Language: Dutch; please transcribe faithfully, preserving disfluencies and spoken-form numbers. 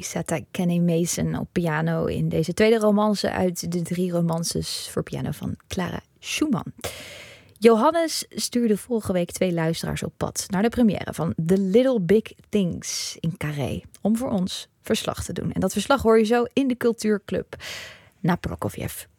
zette Kenny Mason op piano in deze tweede romance uit de drie romances voor piano van Clara Schumann. Johannes stuurde vorige week twee luisteraars op pad naar de première van The Little Big Things in Carré, om voor ons verslag te doen. En dat verslag hoor je zo in de Cultuurclub na Prokofjev.